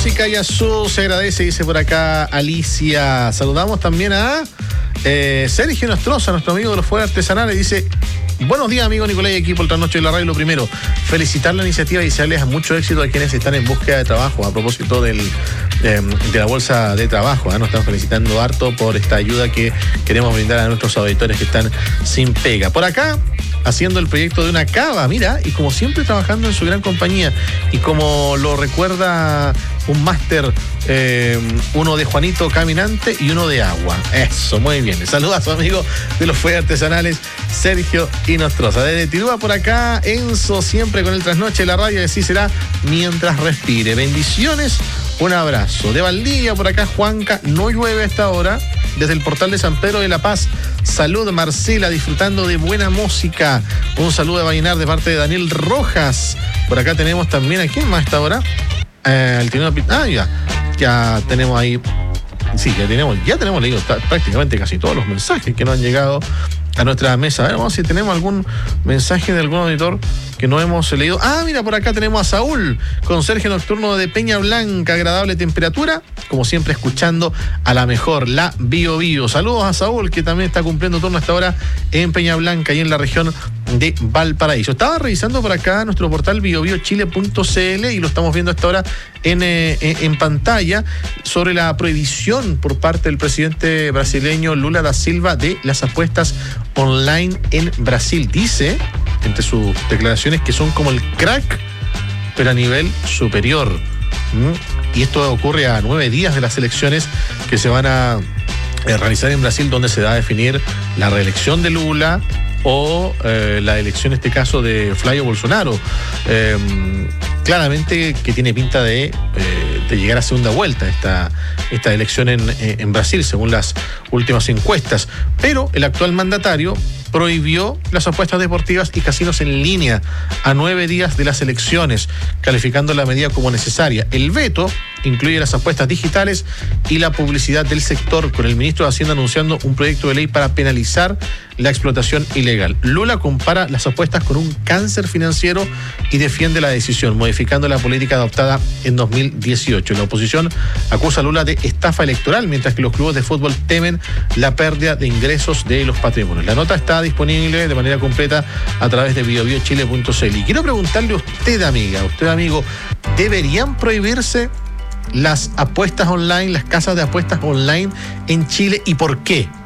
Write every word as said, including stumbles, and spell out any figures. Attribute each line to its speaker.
Speaker 1: música y azul se agradece, dice por acá Alicia. Saludamos también a eh, Sergio Nostroza, nuestro amigo de los fuegos artesanales. Dice: buenos días, amigo Nicolás y equipo El Trasnoche de la Radio. Lo primero, felicitar la iniciativa y desearles mucho éxito a quienes están en búsqueda de trabajo. A propósito del, eh, de la bolsa de trabajo, ¿eh? Nos están felicitando harto por esta ayuda que queremos brindar a nuestros auditores que están sin pega. Por acá, haciendo el proyecto de una cava, mira, y como siempre trabajando en su gran compañía, y como lo recuerda un máster, eh, uno de Juanito Caminante y uno de agua. Eso, muy bien. Saluda a su amigo de los fuegos artesanales, Sergio Nostroza. Desde Tirúa por acá, Enzo, siempre con el Trasnoche de la Radio, y así será mientras respire. Bendiciones, un abrazo. De Valdivia por acá, Juanca, no llueve a esta hora. Desde el portal de San Pedro de la Paz, salud Marcela, disfrutando de buena música. Un saludo de Vallenar de parte de Daniel Rojas. Por acá tenemos también, ¿a quién más a esta hora? Eh, el tenor, ah, ya, ya tenemos ahí, sí, ya tenemos, ya tenemos leído prácticamente casi todos los mensajes que nos han llegado a nuestra mesa. A ver, vamos a ver si tenemos algún mensaje de algún auditor que no hemos leído. Ah, mira, por acá tenemos a Saúl, conserje nocturno de Peña Blanca, agradable temperatura, como siempre escuchando a la mejor, la Bio Bio. Saludos a Saúl, que también está cumpliendo turno hasta ahora en Peña Blanca y en la región de Valparaíso. Estaba revisando por acá nuestro portal bio bio chile punto c l y lo estamos viendo hasta ahora en, eh, en pantalla, sobre la prohibición por parte del presidente brasileño Lula da Silva de las apuestas online en Brasil. Dice, entre sus declaraciones, que son como el crack, pero a nivel superior. ¿Mm? Y esto ocurre a nueve días de las elecciones que se van a eh, realizar en Brasil, donde se va a definir la reelección de Lula o eh, la elección, en este caso, de Flavio Bolsonaro. Eh, claramente que tiene pinta de, eh, de llegar a segunda vuelta esta, esta elección en, en Brasil, según las últimas encuestas. Pero el actual mandatario prohibió las apuestas deportivas y casinos en línea a nueve días de las elecciones, calificando la medida como necesaria. El veto incluye las apuestas digitales y la publicidad del sector, con el ministro de Hacienda anunciando un proyecto de ley para penalizar la explotación ilegal. Lula compara las apuestas con un cáncer financiero y defiende la decisión, modificando la política adoptada en dos mil dieciocho. La oposición acusa a Lula de estafa electoral, mientras que los clubes de fútbol temen la pérdida de ingresos de los patrimonios. La nota está disponible de manera completa a través de bio bio chile punto c l. Y quiero preguntarle a usted, amiga, a usted, amigo, ¿deberían prohibirse las apuestas online, las casas de apuestas online en Chile, y por qué?